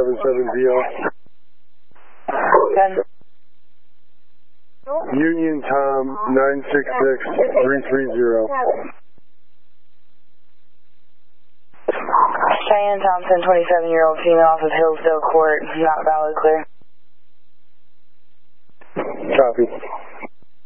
277VO. 10. Union Tom 966330. Cheyenne Thompson, 27-year-old female off of Hillsdale Court, not valid, clear. Copy.